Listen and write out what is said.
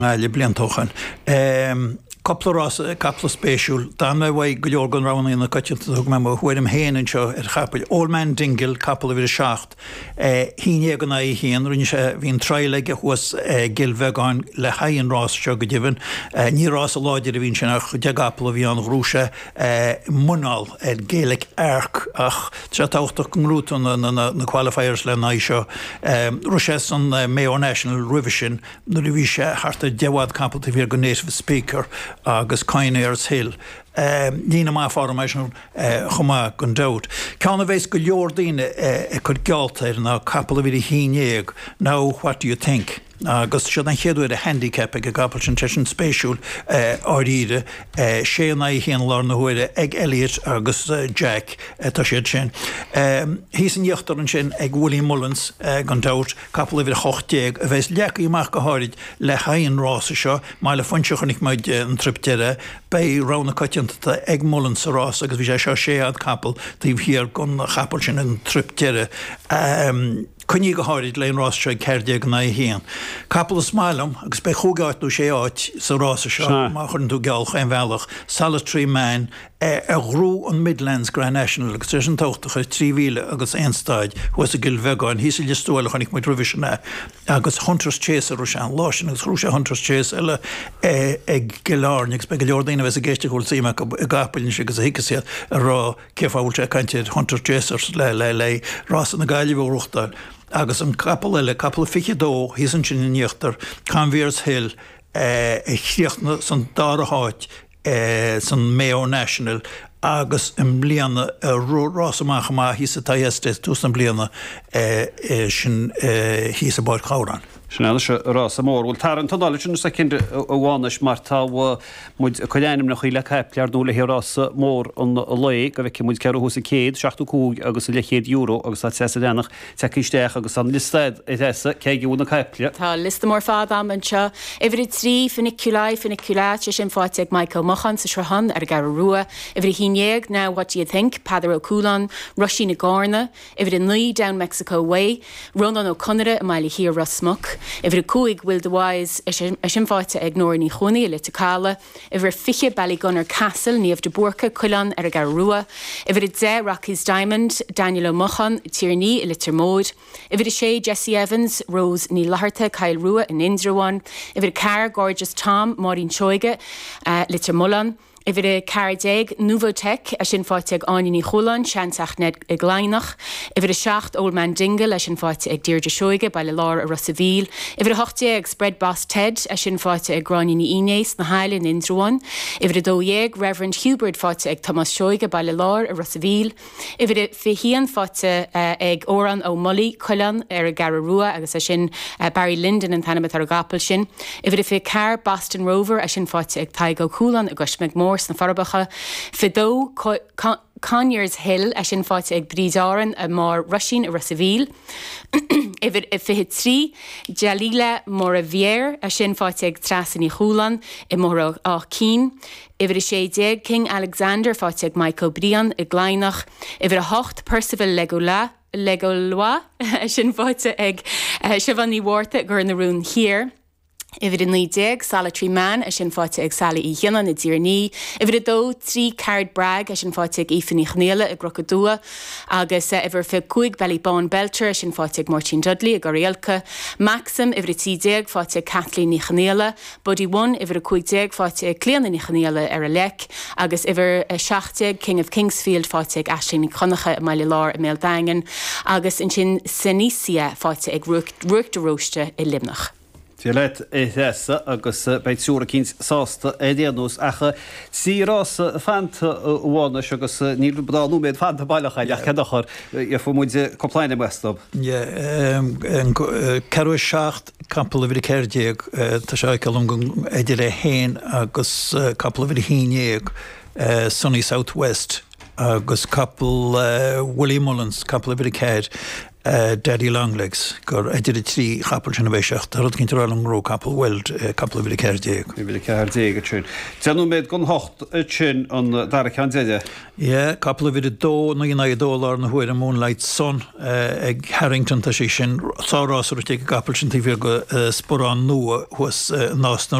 le bliantóchan. Couple of spéisiúil dá mé bhaid go leor gan rána na coitianta thug me bhfuidim héanaan seo chapail Old Man Dingle couple a bhí seacht híine gan í hían rinne sé hín treileige chuas gilbheáin le haon rás seo go dtíhann ní rás a láidir a bhín sin ach de gapla a bhí an rúise munál géalaigh airc ach tre táchtach an rútan na qualifiers le na seo Rúise san Mayo National Revision na bhí sé harta dehád capalta bhí go native speaker agus Coinears Hill. Nína má formation chumá gon dót. Cána bhééis go leor daoine chud gealtair na capala bhí híineag. Now, what do you think? Agus siad an chéadúir a handicap ag a gapal sin tesin spéisiúil áíide sé na hían lá na huire ag Elliot agus Jack tá siad sin. Hís an dheachtar an sin ag William Mullins gan dát capal bhí chochtéag a bheits leach íach go háid le haon rása seo má le funseochanig maid an tripteire bei rána coitianta ag Mullins a rás agus bhí sé seo séad capal tíh hir gon chapal sin an tripteire. Cunní go háid leon rástre ceirdeag na hían. Capal a smáilm agus be chugáitú sé áit sa rása seo má chun tú gealch an bhealach Solitary Man a grú an Midlands Grand National agus an tochtacha 3,000 agus einstaid was a gilbheáin hí sé listóile chunig muid revisina agus Hunter's Chase a rúise an lásin agus rúise Hunter's Chase eile ag gilárnigs be go leor daine bheits a géisteúil síime a gapalinn agus a hiicasiad a rá ceáil sé caiintead Hunter's Chasers le rás na gaiileh ruchtáil. Agus an capal eile capal fiche dó hís an sin inníochttar Convere's Hill chríochtna san dára háit san Mayo National agus an bliana rásamach má hí a taiste tú an bliana sin hí a báid cháran. Sinna se rás a mór bhfuil tar an tadáile sin sa cinnte bháis mar tá muid chuideannim na chuile ceiplear dúla hirrása mór an le go bheith muid ceú hús a céad 65 agus le €100 agus tá dénach teicisteach agus an listeid ésa céú na ceiplia. Tá lista mór fád am an seo ihrí trí funiculáid sin fáte ag Michael Mochan sa Srahan ar gar rua ihrí híineag now what do you think Padar O'Coolan Rushí na Gárna ihrí nuí down Mexico Way Ronan O'Connor a maile hir Rasmuck if a cúig bhfuil de wise a sin fáte ag nóir ní chonaí le Tacala if fiche Ballygunner Castle níomh de Burca Cuilan ar a gar rua if it de Rocky's Diamond Daniel O'Mochan Tierney le Termód if it sé Jesse Evans Rose ní Laharta Kyle Rua in Indrawan if it Car Gorgeous Tom Maureen Choige le Termullan if it a Cardeg Nuvotech a sin fáte ag Áine ní Cholan seanach ned ag Gleinach if it a seacht Old Man Dingle a sin fáte ag Deirdre Shoige by le Lár a Rossaville if it a hochte ag Spread Boss Ted a sin fáte ag Gráine ní Inés na Haile in Indrawan if it a dóieg Reverend Hubert fáte ag Thomas Shoige by le Lár a Rossaville if it a fihian fáte ag Oran ó Mully Cullan ar a Gararua agus a sin Barry Linden an Tanamet ar a Gapel sin if it a fi Car Boston Rover a sin fáte ag Taigo Coolan a Gushmeg Moore na Farbacha fidó Conyers Hill a sin fáte ag Brídáran a mar Rushín a Rossaville if fi trí Jalila Moravier a sin fáte ag Trasan í Chúlan I mór á Cín if it a sé deag King Alexander fáte ag Michael Brian i Gleinach if it a hocht Percival Legolois a sin fáte ag Siobhan Warta gur na rún here if it in the dig Solitary Man a sin fáte ag Sally í Hianan I Diarní if it a dó trí Card Bragg a sin fáte ag Ifani Chnéile ag Grocadua agus if fi cuig Ballybon Belcher a sin fáte ag Martin Dudley ag Gorielka Maxim if it a tí dig fáte ag Kathleen ní Chnéile Buddy One if it a cuig dig fáte ag Cléana ní Chnéile ar a lec agus if it a seachte King of Kingsfield fáte ag Aisling ní Conacha a Maile Lár a Meldangan agus in sin Senisia fáte ag Ruach de Roiste I Limnach. Tí leit ésa agus beit siúra cíns sásta édéanús acha sírás fanta bhána agus níl bdáú méid fanta bailachá leach chedachar a fu muide compláine Westab. Carú seacht campal bhí céirdéag tá sé calm idir héin agus campal bhí híineag Sunny South West agus couple William Mullins couple bit of cad Daddy Longlegs gur idir trí chapel sin bhéiseach rud cinn an ró capel Weld capel bhí céirdéag. Bhí céirdéag tún. Teanú méid gon hocht sin an dar candeide? Ie, capel bhí $2 na huair a Moonlight Sun ag Harrington tá sí sin sárás ru te capel sin tí bhí go sporán nua huas nás